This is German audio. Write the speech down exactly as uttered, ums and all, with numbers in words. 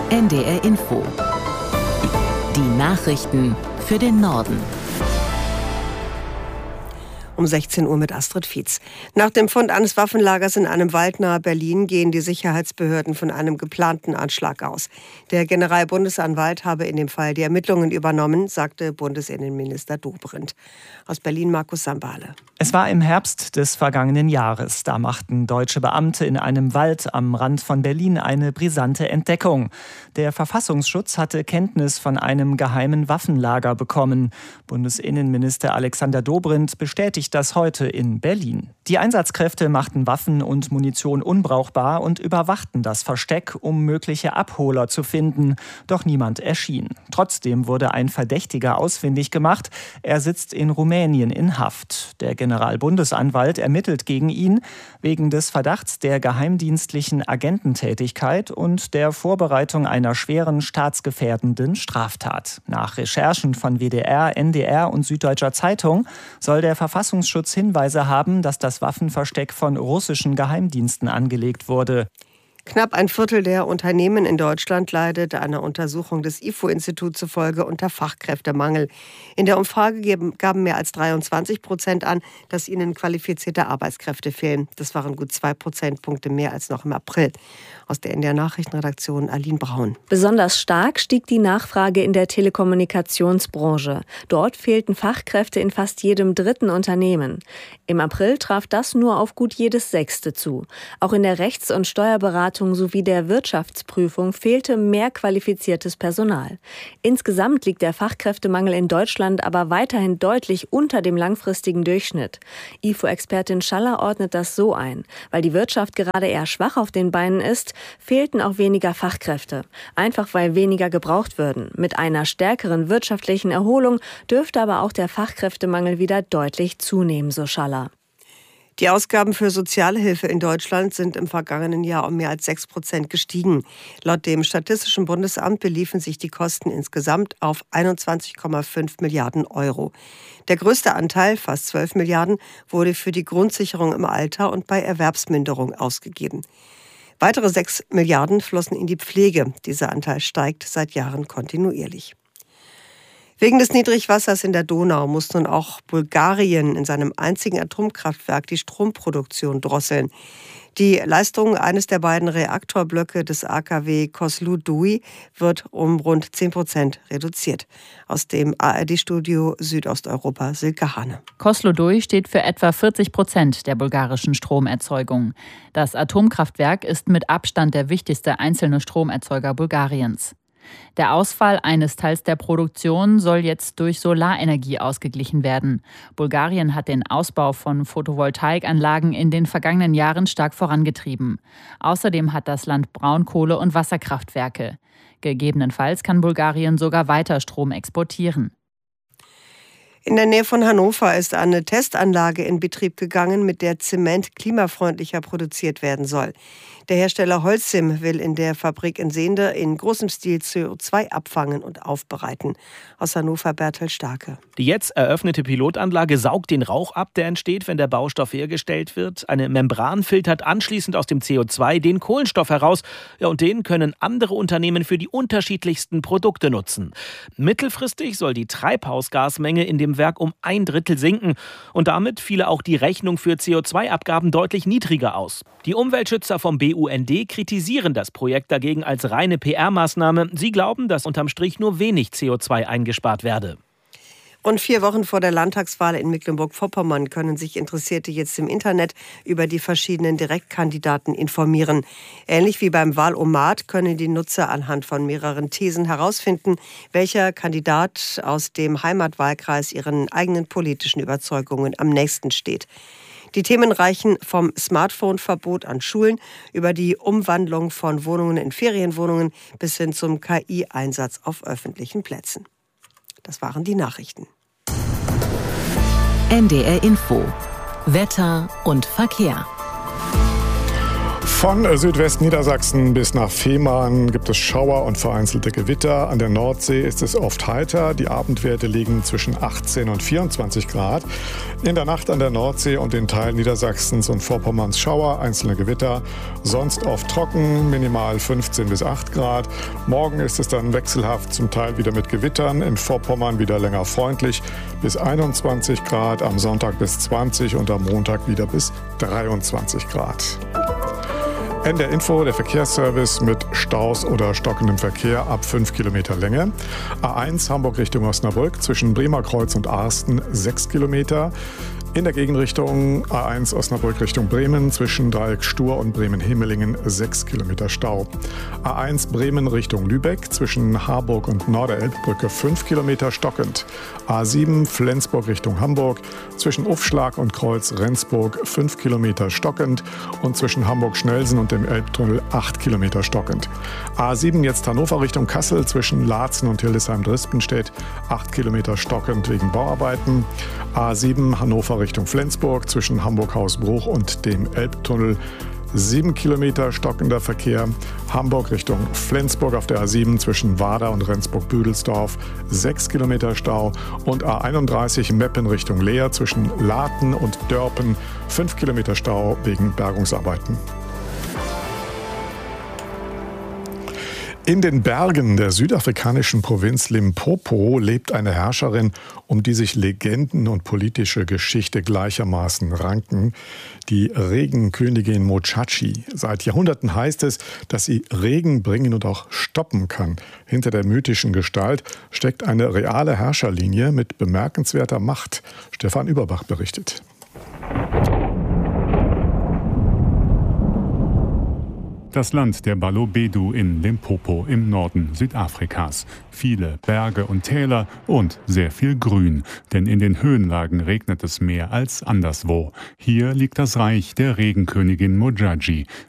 N D R Info. Die Nachrichten für den Norden. Um sechzehn Uhr mit Astrid Fietz. Nach dem Fund eines Waffenlagers in einem Wald nahe Berlin gehen die Sicherheitsbehörden von einem geplanten Anschlag aus. Der Generalbundesanwalt habe in dem Fall die Ermittlungen übernommen, sagte Bundesinnenminister Dobrindt. Aus Berlin Markus Sambale. Es war im Herbst des vergangenen Jahres. Da machten deutsche Beamte in einem Wald am Rand von Berlin eine brisante Entdeckung. Der Verfassungsschutz hatte Kenntnis von einem geheimen Waffenlager bekommen. Bundesinnenminister Alexander Dobrindt bestätigt das heute in Berlin. Die Einsatzkräfte machten Waffen und Munition unbrauchbar und überwachten das Versteck, um mögliche Abholer zu finden. Doch niemand erschien. Trotzdem wurde ein Verdächtiger ausfindig gemacht. Er sitzt in Rumänien in Haft. Der Generalbundesanwalt ermittelt gegen ihn wegen des Verdachts der geheimdienstlichen Agententätigkeit und der Vorbereitung einer schweren staatsgefährdenden Straftat. Nach Recherchen von W D R, N D R und Süddeutscher Zeitung soll der Verfassungsschutz Hinweise haben, dass das Waffenversteck von russischen Geheimdiensten angelegt wurde. Knapp ein Viertel der Unternehmen in Deutschland leidet einer Untersuchung des I F O-Instituts zufolge unter Fachkräftemangel. In der Umfrage gaben mehr als dreiundzwanzig Prozent an, dass ihnen qualifizierte Arbeitskräfte fehlen. Das waren gut zwei Prozentpunkte mehr als noch im April. Aus der N D R-Nachrichtenredaktion Aline Braun. Besonders stark stieg die Nachfrage in der Telekommunikationsbranche. Dort fehlten Fachkräfte in fast jedem dritten Unternehmen. Im April traf das nur auf gut jedes sechste zu. Auch in der Rechts- und Steuerberatung sowie der Wirtschaftsprüfung fehlte mehr qualifiziertes Personal. Insgesamt liegt der Fachkräftemangel in Deutschland aber weiterhin deutlich unter dem langfristigen Durchschnitt. I F O-Expertin Schaller ordnet das so ein. Weil die Wirtschaft gerade eher schwach auf den Beinen ist, fehlten auch weniger Fachkräfte. Einfach weil weniger gebraucht würden. Mit einer stärkeren wirtschaftlichen Erholung dürfte aber auch der Fachkräftemangel wieder deutlich zunehmen, so Schaller. Die Ausgaben für Sozialhilfe in Deutschland sind im vergangenen Jahr um mehr als sechs Prozent gestiegen. Laut dem Statistischen Bundesamt beliefen sich die Kosten insgesamt auf einundzwanzig Komma fünf Milliarden Euro. Der größte Anteil, fast zwölf Milliarden, wurde für die Grundsicherung im Alter und bei Erwerbsminderung ausgegeben. Weitere sechs Milliarden flossen in die Pflege. Dieser Anteil steigt seit Jahren kontinuierlich. Wegen des Niedrigwassers in der Donau muss nun auch Bulgarien in seinem einzigen Atomkraftwerk die Stromproduktion drosseln. Die Leistung eines der beiden Reaktorblöcke des A K W Kozloduy wird um rund zehn Prozent reduziert. Aus dem A R D-Studio Südosteuropa, Silke Hane. Kozloduy steht für etwa vierzig Prozent der bulgarischen Stromerzeugung. Das Atomkraftwerk ist mit Abstand der wichtigste einzelne Stromerzeuger Bulgariens. Der Ausfall eines Teils der Produktion soll jetzt durch Solarenergie ausgeglichen werden. Bulgarien hat den Ausbau von Photovoltaikanlagen in den vergangenen Jahren stark vorangetrieben. Außerdem hat das Land Braunkohle- und Wasserkraftwerke. Gegebenenfalls kann Bulgarien sogar weiter Strom exportieren. In der Nähe von Hannover ist eine Testanlage in Betrieb gegangen, mit der Zement klimafreundlicher produziert werden soll. Der Hersteller Holcim will in der Fabrik in Sehnde in großem Stil C O zwei abfangen und aufbereiten. Aus Hannover Bertel Starke. Die jetzt eröffnete Pilotanlage saugt den Rauch ab, der entsteht, wenn der Baustoff hergestellt wird. Eine Membran filtert anschließend aus dem C O zwei den Kohlenstoff heraus. Ja, und den können andere Unternehmen für die unterschiedlichsten Produkte nutzen. Mittelfristig soll die Treibhausgasmenge in dem Werk um ein Drittel sinken. Und damit fiele auch die Rechnung für C O zwei Abgaben deutlich niedriger aus. Die Umweltschützer vom B U N D kritisieren das Projekt dagegen als reine P R-Maßnahme. Sie glauben, dass unterm Strich nur wenig C O zwei eingespart werde. Rund vier Wochen vor der Landtagswahl in Mecklenburg-Vorpommern können sich Interessierte jetzt im Internet über die verschiedenen Direktkandidaten informieren. Ähnlich wie beim Wahlomat können die Nutzer anhand von mehreren Thesen herausfinden, welcher Kandidat aus dem Heimatwahlkreis ihren eigenen politischen Überzeugungen am nächsten steht. Die Themen reichen vom Smartphone-Verbot an Schulen über die Umwandlung von Wohnungen in Ferienwohnungen bis hin zum K I-Einsatz auf öffentlichen Plätzen. Das waren die Nachrichten. N D R Info. Wetter und Verkehr. Von Südwestniedersachsen bis nach Fehmarn gibt es Schauer und vereinzelte Gewitter. An der Nordsee ist es oft heiter. Die Abendwerte liegen zwischen achtzehn und vierundzwanzig Grad. In der Nacht an der Nordsee und in Teilen Niedersachsens und Vorpommerns Schauer, einzelne Gewitter. Sonst oft trocken, minimal fünfzehn bis acht Grad. Morgen ist es dann wechselhaft, zum Teil wieder mit Gewittern. Im Vorpommern wieder länger freundlich bis einundzwanzig Grad. Am Sonntag bis zwanzig und am Montag wieder bis dreiundzwanzig Grad. N D R Info, der Verkehrsservice mit Staus oder stockendem Verkehr ab fünf Kilometer Länge. A eins Hamburg Richtung Osnabrück zwischen Bremerkreuz und Arsten sechs Kilometer. In der Gegenrichtung A eins Osnabrück Richtung Bremen zwischen Dreieck Stur und Bremen-Hemelingen sechs Kilometer Stau. A eins Bremen Richtung Lübeck zwischen Harburg und Norderelbbrücke fünf Kilometer stockend. A sieben Flensburg Richtung Hamburg zwischen Ufschlag und Kreuz Rendsburg fünf Kilometer stockend und zwischen Hamburg-Schnelsen und dem Elbtunnel acht Kilometer stockend. A sieben jetzt Hannover Richtung Kassel zwischen Laatzen und Hildesheim-Drispenstedt acht Kilometer stockend wegen Bauarbeiten. A sieben Hannover Richtung Flensburg zwischen Hamburg-Hausbruch und dem Elbtunnel sieben Kilometer stockender Verkehr. Hamburg Richtung Flensburg auf der A sieben zwischen Wader und Rendsburg-Büdelsdorf sechs Kilometer Stau. Und A einunddreißig Meppen Richtung Leer zwischen Laten und Dörpen fünf Kilometer Stau wegen Bergungsarbeiten. In den Bergen der südafrikanischen Provinz Limpopo lebt eine Herrscherin, um die sich Legenden und politische Geschichte gleichermaßen ranken, die Regenkönigin Mochachi. Seit Jahrhunderten heißt es, dass sie Regen bringen und auch stoppen kann. Hinter der mythischen Gestalt steckt eine reale Herrscherlinie mit bemerkenswerter Macht. Stefan Überbach berichtet. Das Land der Balobedu in Limpopo im Norden Südafrikas. Viele Berge und Täler und sehr viel Grün, denn in den Höhenlagen regnet es mehr als anderswo. Hier liegt das Reich der Regenkönigin Mojaji.